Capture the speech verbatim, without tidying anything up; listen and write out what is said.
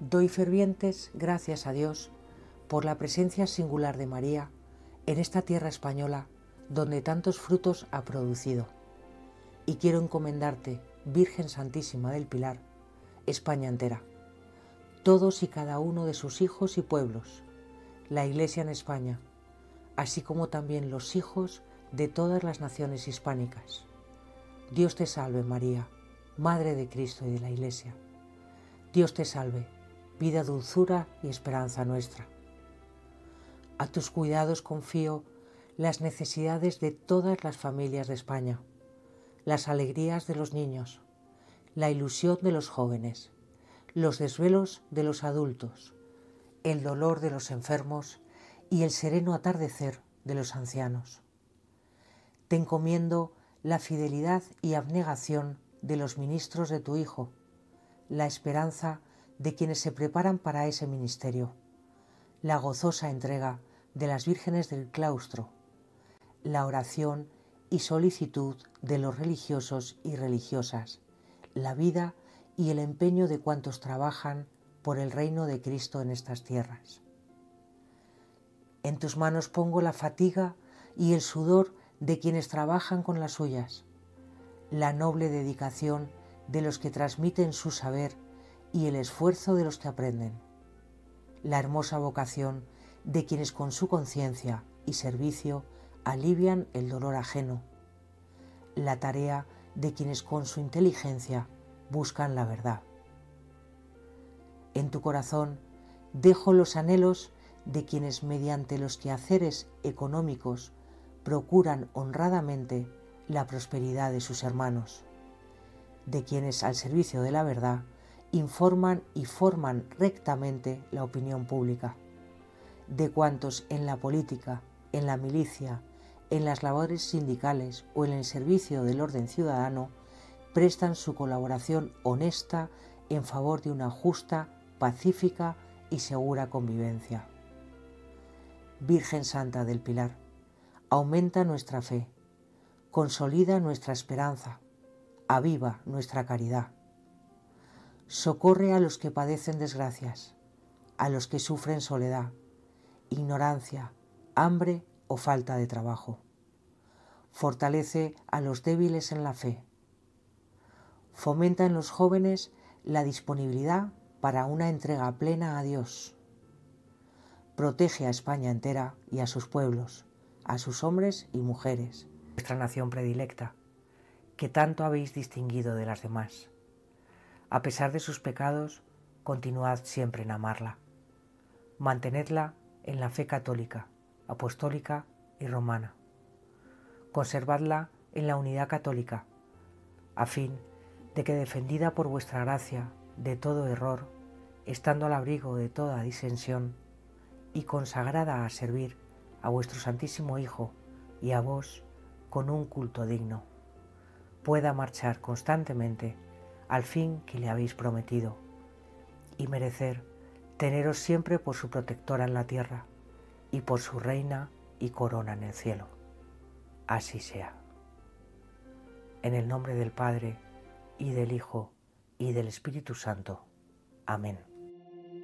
Doy fervientes gracias a Dios por la presencia singular de María en esta tierra española donde tantos frutos ha producido. Y quiero encomendarte, Virgen Santísima del Pilar, España entera, todos y cada uno de sus hijos y pueblos, la Iglesia en España, así como también los hijos de todas las naciones hispánicas. Dios te salve, María, Madre de Cristo y de la Iglesia. Dios te salve, vida, dulzura y esperanza nuestra. A tus cuidados confío las necesidades de todas las familias de España, las alegrías de los niños, la ilusión de los jóvenes, los desvelos de los adultos, el dolor de los enfermos y el sereno atardecer de los ancianos. Te encomiendo la fidelidad y abnegación de los ministros de tu Hijo, la esperanza de quienes se preparan para ese ministerio, la gozosa entrega de las vírgenes del claustro, la oración y solicitud de los religiosos y religiosas, la vida y el empeño de cuantos trabajan por el reino de Cristo en estas tierras. En tus manos pongo la fatiga y el sudor de quienes trabajan con las suyas, la noble dedicación de los que transmiten su saber y el esfuerzo de los que aprenden, la hermosa vocación de quienes con su conciencia y servicio alivian el dolor ajeno, la tarea de quienes con su inteligencia buscan la verdad. En tu corazón dejo los anhelos de quienes mediante los quehaceres económicos procuran honradamente la prosperidad de sus hermanos, de quienes al servicio de la verdad informan y forman rectamente la opinión pública, de cuantos en la política, en la milicia, en las labores sindicales o en el servicio del orden ciudadano prestan su colaboración honesta en favor de una justa, pacífica y segura convivencia. Virgen Santa del Pilar, aumenta nuestra fe, consolida nuestra esperanza, aviva nuestra caridad. Socorre a los que padecen desgracias, a los que sufren soledad, ignorancia, hambre o falta de trabajo. Fortalece a los débiles en la fe. Fomenta en los jóvenes la disponibilidad para una entrega plena a Dios. Protege a España entera y a sus pueblos, a sus hombres y mujeres, vuestra nación predilecta, que tanto habéis distinguido de las demás. A pesar de sus pecados, continuad siempre en amarla. Mantenedla en la fe católica, apostólica y romana. Conservadla en la unidad católica, a fin de que, defendida por vuestra gracia de todo error, estando al abrigo de toda disensión y consagrada a servir a vuestro Santísimo Hijo y a vos con un culto digno, pueda marchar constantemente al fin que le habéis prometido y merecer teneros siempre por su protectora en la tierra y por su reina y corona en el cielo. Así sea. En el nombre del Padre, y del Hijo, y del Espíritu Santo. Amén.